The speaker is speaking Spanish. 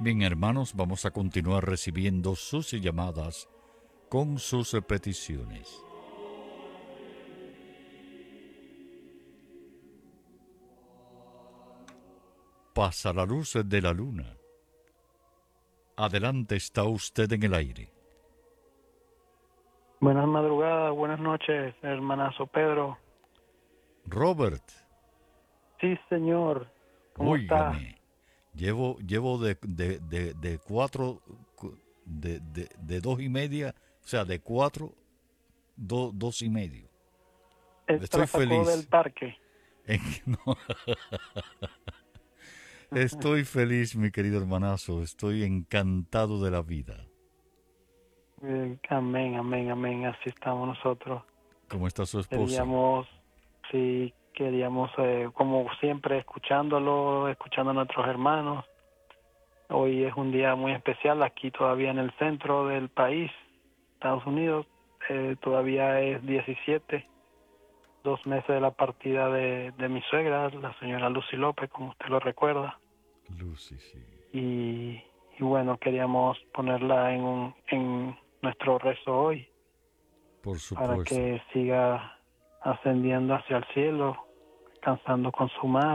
Bien, hermanos, vamos a continuar recibiendo sus llamadas con sus peticiones. Pasa la luz de la luna. Adelante, está usted en el aire. Buenas madrugadas, buenas noches, hermanazo Pedro. Robert, Sí, señor. ¿Cómo está? óigame, llevo de cuatro, de 2:30, o sea, de cuatro, 2:30. Esta Estoy la sacó del feliz. parque. No, estoy feliz, mi querido hermanazo. Estoy encantado de la vida. Amén, amén, amén. Así estamos nosotros. ¿Cómo está su esposa? Queríamos, sí, queríamos, como siempre, escuchando a nuestros hermanos. Hoy es un día muy especial aquí todavía en el centro del país, Estados Unidos. Todavía es 17, 2 meses de la partida de mi suegra, la señora Lucy López, como usted lo recuerda. Lucy, sí. y, y bueno, queríamos ponerla en nuestro rezo hoy Por para supuesto. que siga ascendiendo hacia el cielo, alcanzando con su madre.